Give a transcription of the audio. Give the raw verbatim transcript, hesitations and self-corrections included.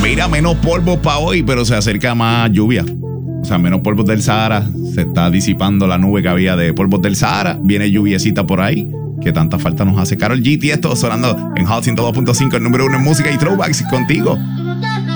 Mira, menos polvo para hoy, pero se acerca más lluvia. O sea, menos polvos del Sahara. Se está disipando la nube que había de polvos del Sahara. Viene lluviecita por ahí, que tanta falta nos hace. Karol G, y esto sonando en Hot ciento dos punto cinco, el número uno en música y throwbacks contigo.